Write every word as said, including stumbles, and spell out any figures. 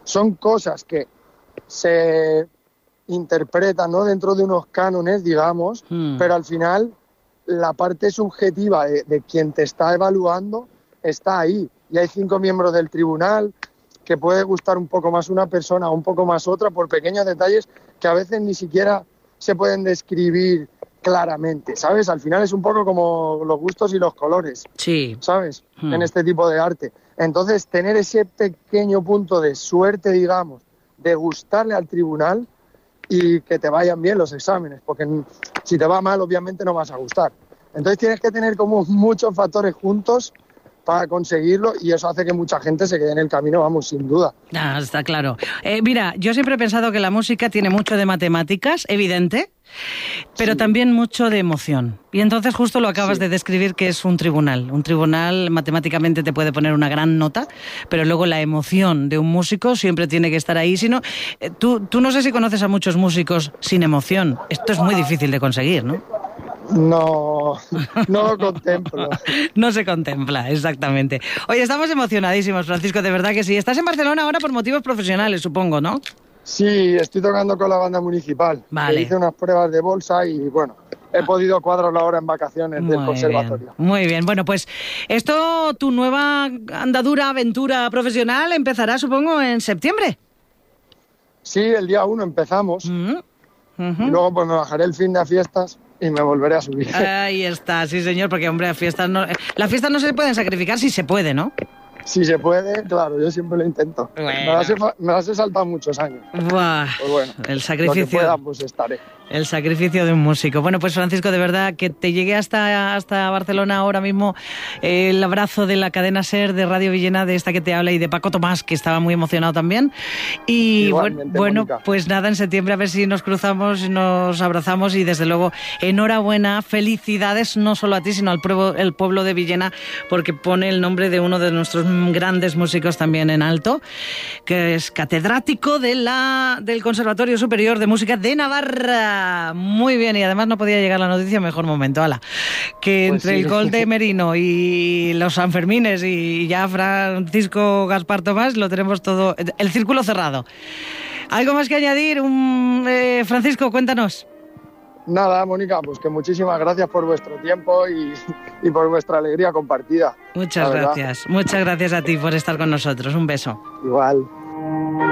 son cosas que se interpretan, ¿no?, dentro de unos cánones, digamos, mm. pero al final la parte subjetiva de, de quien te está evaluando está ahí. Y hay cinco miembros del tribunal, que puede gustar un poco más una persona o un poco más otra por pequeños detalles que a veces ni siquiera se pueden describir claramente, ¿sabes? Al final es un poco como los gustos y los colores, sí. ¿sabes? Hmm. En este tipo de arte. Entonces, tener ese pequeño punto de suerte, digamos, de gustarle al tribunal y que te vayan bien los exámenes, porque si te va mal, obviamente no vas a gustar. Entonces tienes que tener como muchos factores juntos para conseguirlo, y eso hace que mucha gente se quede en el camino, vamos, sin duda. Ah, está claro. Eh, mira, yo siempre he pensado que la música tiene mucho de matemáticas, evidente, pero sí. también mucho de emoción. Y entonces justo lo acabas sí. de describir, que es un tribunal. Un tribunal matemáticamente te puede poner una gran nota, pero luego la emoción de un músico siempre tiene que estar ahí. Si no, eh, tú, tú no sé si conoces a muchos músicos sin emoción. Esto es muy difícil de conseguir, ¿no? No, no lo contemplo. No se contempla, exactamente. Oye, estamos emocionadísimos, Francisco, de verdad que sí. Estás en Barcelona ahora por motivos profesionales, supongo, ¿no? Sí, estoy tocando con la banda municipal. Vale. Hice unas pruebas de bolsa y, bueno, he podido cuadrarlo ahora en vacaciones muy del conservatorio. Bien, muy bien. Bueno, pues esto, tu nueva andadura, aventura profesional, empezará, supongo, en septiembre. Sí, el día uno empezamos. Uh-huh. Uh-huh. Y luego pues me bajaré el fin de fiestas y me volveré a subir. Ahí está, sí señor, porque hombre, las fiestas no, las fiestas no se pueden sacrificar si se puede, ¿no? Si se puede, claro, yo siempre lo intento. Bueno. Me, las he, me las he saltado muchos años. Buah, pues bueno, el sacrificio. Lo que pueda, pues estaré. El sacrificio de un músico. Bueno, pues Francisco, de verdad que te llegue hasta, hasta Barcelona ahora mismo eh, el abrazo de la cadena SER, de Radio Villena, de esta que te habla, y de Paco Tomás, que estaba muy emocionado también. Y bueno, bueno pues nada, en septiembre a ver si nos cruzamos, nos abrazamos, y desde luego enhorabuena, felicidades no solo a ti, sino al pueblo, el pueblo de Villena, porque pone el nombre de uno de nuestros grandes músicos también en alto, que es catedrático de la, del Conservatorio Superior de Música de Navarra. Muy bien, y además no podía llegar la noticia en mejor momento. Ala, que pues entre sí. el gol de Merino y los Sanfermines y ya Francisco Gaspar Tomás lo tenemos todo, el círculo cerrado. ¿Algo más que añadir? Un, eh, Francisco, cuéntanos. Nada, Mónica, pues que muchísimas gracias por vuestro tiempo y, y por vuestra alegría compartida. Muchas gracias, muchas gracias a ti por estar con nosotros. Un beso. Igual.